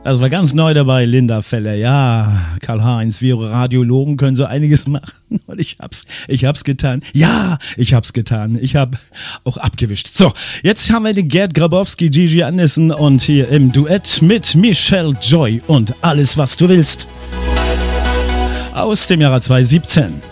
Das war ganz neu dabei, Linda Feller. Ja, Karl-Heinz, wir Radiologen können so einiges machen. Und ich hab's getan. Ja, ich hab's getan. Ich hab auch abgewischt. So, jetzt haben wir den Gerd Grabowski, Gigi Anderson und hier im Duett mit Michelle Joy und Alles, was du willst. Aus dem Jahre 2017.